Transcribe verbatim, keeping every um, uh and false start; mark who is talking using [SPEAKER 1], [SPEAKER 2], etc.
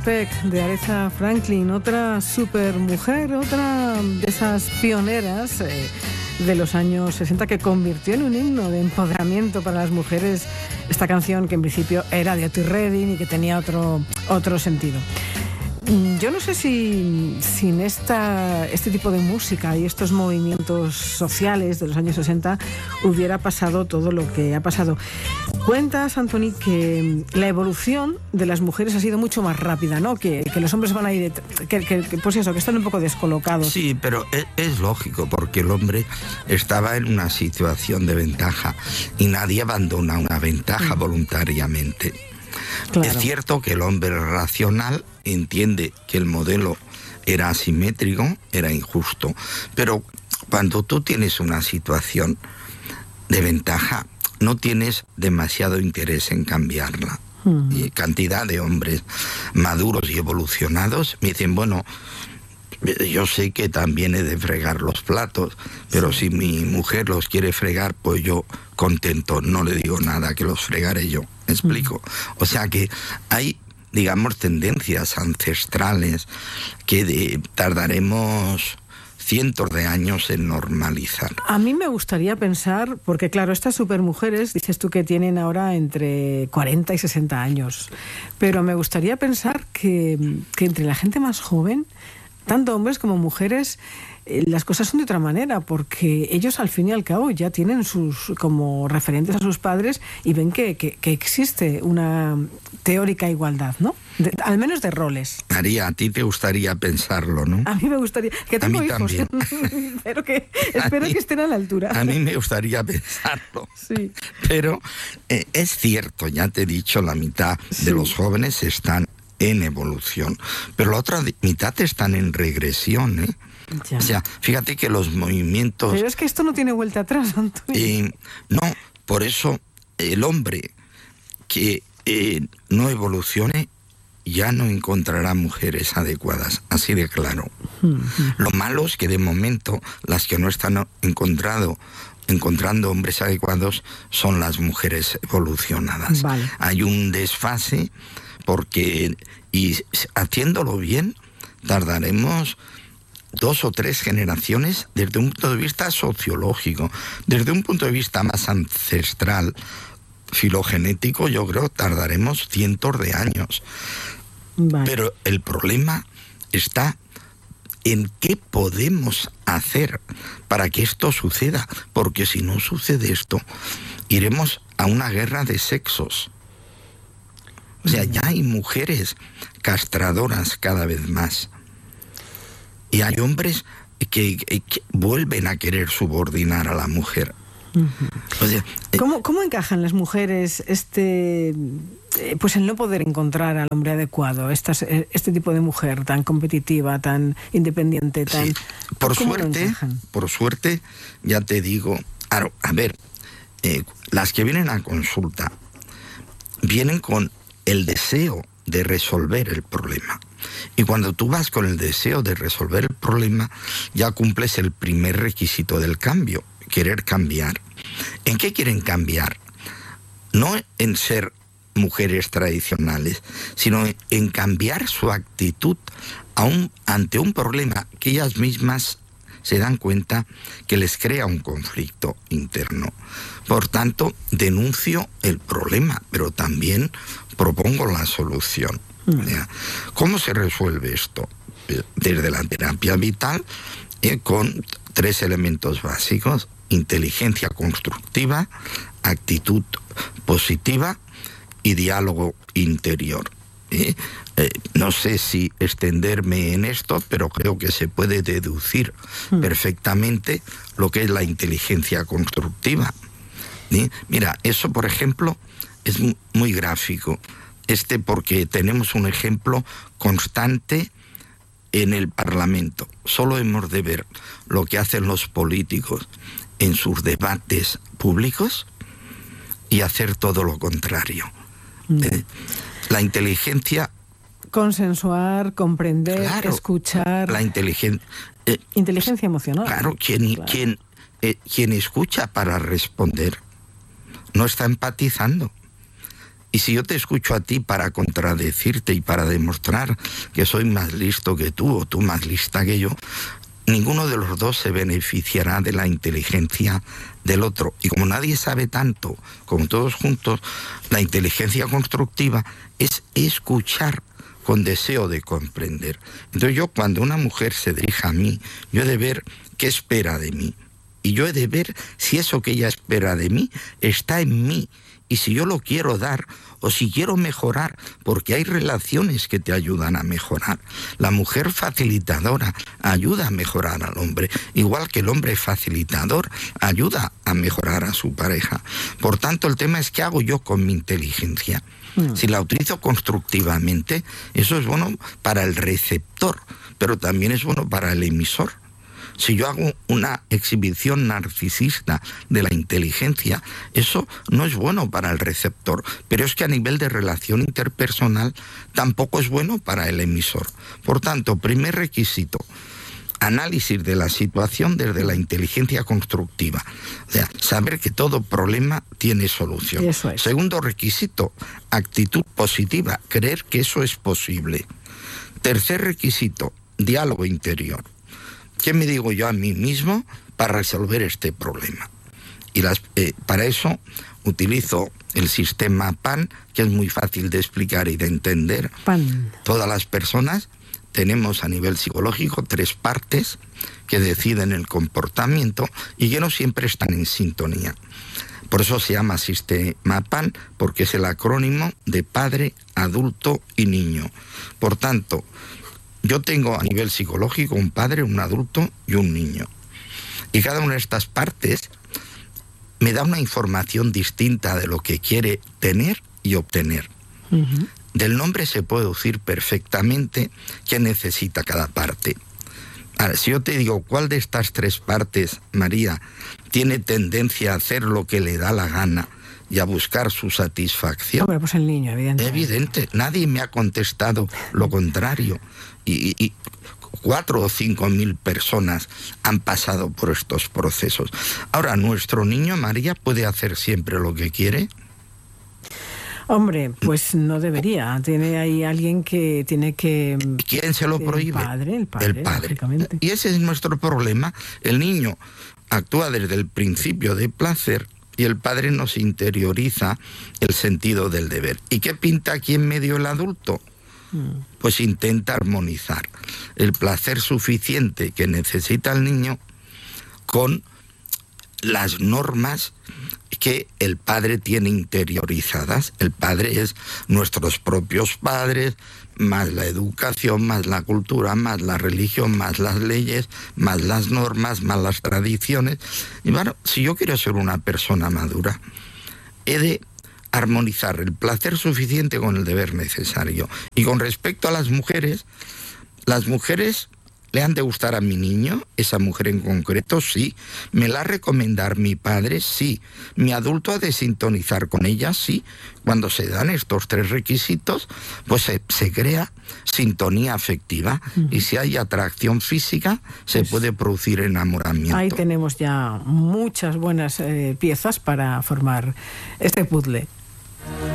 [SPEAKER 1] Respect de Aretha Franklin, otra supermujer, otra de esas pioneras eh, de los años sesenta que convirtió en un himno de empoderamiento para las mujeres esta canción, que en principio era de Otis Redding y que tenía otro, otro sentido. Yo no sé si sin esta, este tipo de música y estos movimientos sociales de los años sesenta hubiera pasado todo lo que ha pasado. Cuentas, Antoni, que la evolución de las mujeres ha sido mucho más rápida, ¿no? Que, que los hombres van a ir... Que, que, que, pues eso, que están un poco descolocados.
[SPEAKER 2] Sí, pero es, es lógico, porque el hombre estaba en una situación de ventaja y nadie abandona una ventaja mm. voluntariamente. Claro. Es cierto que el hombre racional entiende que el modelo era asimétrico, era injusto, pero cuando tú tienes una situación de ventaja, no tienes demasiado interés en cambiarla. Uh-huh. Y cantidad de hombres maduros y evolucionados me dicen, bueno, yo sé que también he de fregar los platos, pero sí. si mi mujer los quiere fregar, pues yo contento, no le digo nada, que los fregaré yo. ¿Me explico? O sea que hay, digamos, tendencias ancestrales que de, tardaremos cientos de años en normalizar.
[SPEAKER 1] A mí me gustaría pensar, porque claro, estas supermujeres, dices tú que tienen ahora entre cuarenta y sesenta años, pero me gustaría pensar que, que entre la gente más joven, tanto hombres como mujeres, eh, las cosas son de otra manera, porque ellos al fin y al cabo ya tienen sus como referentes a sus padres y ven que, que, que existe una teórica igualdad, ¿no? De, al menos de roles.
[SPEAKER 2] María, a ti te gustaría pensarlo, ¿no?
[SPEAKER 1] A mí me gustaría, que tengo hijos, pero que espero mí, que estén a la altura.
[SPEAKER 2] A mí me gustaría pensarlo.
[SPEAKER 1] Sí.
[SPEAKER 2] Pero eh, es cierto, ya te he dicho, la mitad sí. de los jóvenes están en evolución, pero la otra mitad están en regresión, ¿eh? Ya. O sea, fíjate que los movimientos...
[SPEAKER 1] Pero es que esto no tiene vuelta atrás, Antonio.
[SPEAKER 2] Eh, no, por eso el hombre que eh, no evolucione ya no encontrará mujeres adecuadas, así de claro. Uh-huh. Lo malo es que de momento las que no están encontrado, encontrando hombres adecuados son las mujeres evolucionadas.
[SPEAKER 1] Vale.
[SPEAKER 2] Hay un desfase porque, y haciéndolo bien, tardaremos dos o tres generaciones desde un punto de vista sociológico. Desde un punto de vista más ancestral, filogenético, yo creo tardaremos cientos de años.
[SPEAKER 1] Vale.
[SPEAKER 2] Pero el problema está en qué podemos hacer para que esto suceda, porque si no sucede esto, iremos a una guerra de sexos. O sea, ya hay mujeres castradoras cada vez más. Y hay hombres que, que, que vuelven a querer subordinar a la mujer.
[SPEAKER 1] Uh-huh.
[SPEAKER 2] O sea,
[SPEAKER 1] ¿Cómo, ¿Cómo encajan las mujeres este, eh, pues el no poder encontrar al hombre adecuado, estas, este tipo de mujer tan competitiva, tan independiente, tan...
[SPEAKER 2] Sí. Por
[SPEAKER 1] ¿cómo
[SPEAKER 2] suerte, por suerte, ya te digo, a, a ver, eh, las que vienen a consulta vienen con el deseo de resolver el problema. Y cuando tú vas con el deseo de resolver el problema, ya cumples el primer requisito del cambio, querer cambiar. ¿En qué quieren cambiar? No en ser mujeres tradicionales, sino en cambiar su actitud a un, ante un problema que ellas mismas se dan cuenta que les crea un conflicto interno. Por tanto, denuncio el problema, pero también propongo la solución. ¿Cómo se resuelve esto? Desde la terapia vital, eh, con tres elementos básicos: inteligencia constructiva, actitud positiva y diálogo interior. ¿Eh? Eh, no sé si extenderme en esto, pero creo que se puede deducir mm. perfectamente lo que es la inteligencia constructiva. ¿Sí? Mira, eso, por ejemplo, es muy, muy gráfico. Este porque tenemos un ejemplo constante en el Parlamento. Solo hemos de ver lo que hacen los políticos en sus debates públicos y hacer todo lo contrario. Mm. Eh, la inteligencia...
[SPEAKER 1] Consensuar, comprender,
[SPEAKER 2] claro,
[SPEAKER 1] escuchar...
[SPEAKER 2] La inteligen... eh,
[SPEAKER 1] inteligencia emocional.
[SPEAKER 2] Claro, quien, claro. quien, eh, quien escucha para responder no está empatizando. Y si yo te escucho a ti para contradecirte y para demostrar que soy más listo que tú o tú más lista que yo, ninguno de los dos se beneficiará de la inteligencia del otro. Y como nadie sabe tanto como todos juntos, la inteligencia constructiva es escuchar con deseo de comprender. Entonces yo, cuando una mujer se dirija a mí, yo he de ver qué espera de mí. Y yo he de ver si eso que ella espera de mí está en mí. Y si yo lo quiero dar o si quiero mejorar, porque hay relaciones que te ayudan a mejorar. La mujer facilitadora ayuda a mejorar al hombre, igual que el hombre facilitador ayuda a mejorar a su pareja. Por tanto, el tema es qué hago yo con mi inteligencia. Mm. Si la utilizo constructivamente, eso es bueno para el receptor, pero también es bueno para el emisor. Si yo hago una exhibición narcisista de la inteligencia, eso no es bueno para el receptor, pero es que a nivel de relación interpersonal tampoco es bueno para el emisor. Por tanto, primer requisito, análisis de la situación desde la inteligencia constructiva. O sea, saber que todo problema tiene solución.
[SPEAKER 1] Eso es.
[SPEAKER 2] Segundo requisito, actitud positiva, creer que eso es posible. Tercer requisito, diálogo interior. ¿Qué me digo yo a mí mismo para resolver este problema? Y las, eh, para eso utilizo el sistema P A N, que es muy fácil de explicar y de entender.
[SPEAKER 1] P A N.
[SPEAKER 2] Todas las personas tenemos a nivel psicológico tres partes que deciden el comportamiento y que no siempre están en sintonía. Por eso se llama sistema P A N, porque es el acrónimo de padre, adulto y niño. Por tanto, yo tengo a nivel psicológico un padre, un adulto y un niño. Y cada una de estas partes me da una información distinta de lo que quiere tener y obtener. Uh-huh. Del nombre se puede decir perfectamente qué necesita cada parte. Ahora, si yo te digo cuál de estas tres partes, María, tiene tendencia a hacer lo que le da la gana y a buscar su satisfacción.
[SPEAKER 1] Hombre, pues el niño, evidentemente.
[SPEAKER 2] Evidente, nadie me ha contestado lo contrario. Y, y cuatro o cinco mil personas han pasado por estos procesos. Ahora, ¿nuestro niño, María, puede hacer siempre lo que quiere?
[SPEAKER 1] Hombre, pues no debería. Tiene ahí alguien que tiene que...
[SPEAKER 2] ¿Quién se lo prohíbe?
[SPEAKER 1] El padre, el padre,
[SPEAKER 2] el padre. Y ese es nuestro problema. El niño actúa desde el principio de placer y el padre nos interioriza el sentido del deber. ¿Y qué pinta aquí en medio el adulto? Mm. Pues intenta armonizar el placer suficiente que necesita el niño con las normas que el padre tiene interiorizadas. El padre es nuestros propios padres, más la educación, más la cultura, más la religión, más las leyes, más las normas, más las tradiciones. Y bueno, si yo quiero ser una persona madura, he de armonizar el placer suficiente con el deber necesario. Y con respecto a las mujeres, las mujeres ¿le han de gustar a mi niño? ¿Esa mujer en concreto? Sí. ¿Me la ha de recomendar mi padre? Sí. ¿Mi adulto ha de sintonizar con ella? Sí. Cuando se dan estos tres requisitos, pues se, se crea sintonía afectiva. Uh-huh. Y si hay atracción física, se pues puede producir enamoramiento.
[SPEAKER 1] Ahí tenemos ya muchas buenas eh, piezas para formar este puzzle.